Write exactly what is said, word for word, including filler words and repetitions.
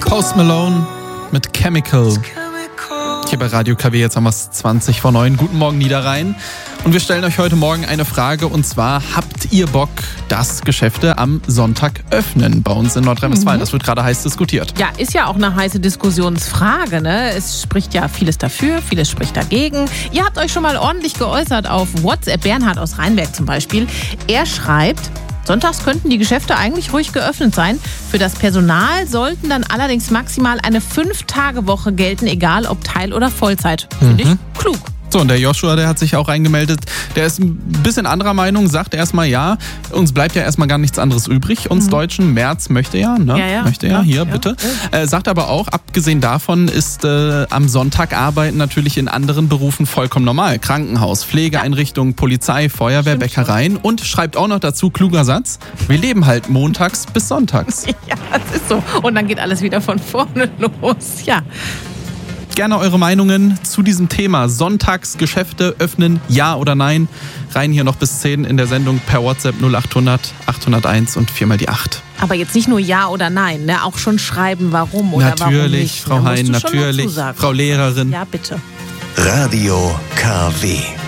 Post Malone mit Chemical. Hier bei Radio K W, jetzt haben wir es zwanzig vor neun. Guten Morgen Niederrhein. Und wir stellen euch heute Morgen eine Frage, und zwar: Habt ihr Bock, dass Geschäfte am Sonntag öffnen bei uns in Nordrhein-Westfalen? Mhm. Das wird gerade heiß diskutiert. Ja, ist ja auch eine heiße Diskussionsfrage, ne? Es spricht ja vieles dafür, vieles spricht dagegen. Ihr habt euch schon mal ordentlich geäußert auf WhatsApp. Bernhard aus Rheinberg zum Beispiel. Er schreibt: Sonntags könnten die Geschäfte eigentlich ruhig geöffnet sein. Für das Personal sollten dann allerdings maximal eine Fünf-Tage-Woche gelten, egal ob Teil- oder Vollzeit. Finde Mhm. ich klug. So, und der Joshua, der hat sich auch eingemeldet. Der ist ein bisschen anderer Meinung, sagt erstmal ja. Uns bleibt ja erstmal gar nichts anderes übrig. Uns mhm. Deutschen, Merz möchte ja, ne? Ja, ja. Möchte ja, ja hier, ja, bitte. Ja. Äh, sagt aber auch, abgesehen davon ist äh, am Sonntag arbeiten natürlich in anderen Berufen vollkommen normal. Krankenhaus, Pflegeeinrichtungen, Polizei, Feuerwehr, Stimmt Bäckereien. schon. Und schreibt auch noch dazu, kluger Satz: Wir leben halt montags bis sonntags. Ja, das ist so. Und dann geht alles wieder von vorne los. Ja. Gerne eure Meinungen zu diesem Thema. Sonntagsgeschäfte öffnen, ja oder nein? Rein hier noch bis zehn in der Sendung per WhatsApp null achthundert achthunderteins und viermal die acht. Aber jetzt nicht nur ja oder nein, ne? Auch schon schreiben, warum oder warum Natürlich, nicht. Frau Da musst Hein, du schon natürlich, dazu sagen. Frau Lehrerin. Ja, bitte. Radio K W.